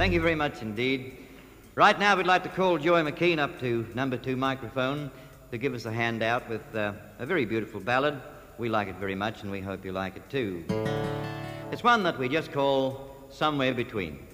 Thank you very much indeed. Right now we'd like to call Joey McKean up to number 2 microphone to give us a handout with a very beautiful ballad. We like it very much and we hope you like it too. It's one that we just call Somewhere Between.